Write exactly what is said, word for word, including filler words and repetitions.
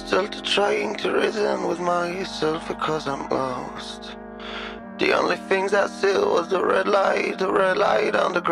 Still to trying to reason with myself because I'm lost. The only things I see was the red light, the red light on the ground.